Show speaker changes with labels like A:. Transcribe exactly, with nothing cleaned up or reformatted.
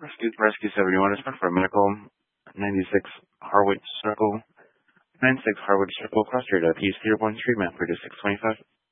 A: Rescue, Rescue seventy-one is for medical. ninety-six Harwood Circle. ninety-six Harwood Circle, cross street, P zero one treatment for six twenty-five.